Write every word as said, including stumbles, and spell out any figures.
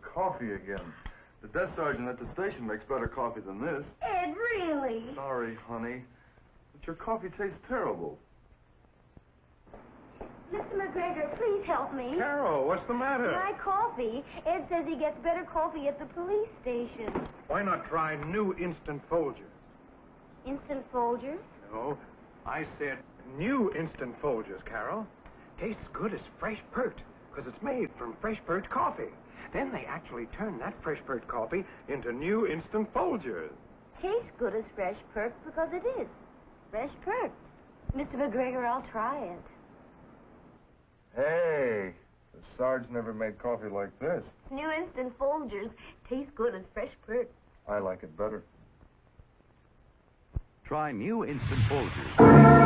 coffee again. The desk sergeant at the station makes better coffee than this. Ed, really? Sorry, honey, but your coffee tastes terrible. Mister McGregor, please help me. Carol, what's the matter? My coffee. Ed says he gets better coffee at the police station. Why not try new Instant Folgers? Instant Folgers? No, I said new Instant Folgers, Carol. Tastes good as fresh perked, because it's made from fresh perked coffee. Then they actually turn that fresh perked coffee into new Instant Folgers. Tastes good as fresh perked because it is. Fresh perked. Mister McGregor, I'll try it. Hey, the Sarge never made coffee like this. It's new Instant Folgers. Tastes good as fresh perked. I like it better. Try new Instant Folgers.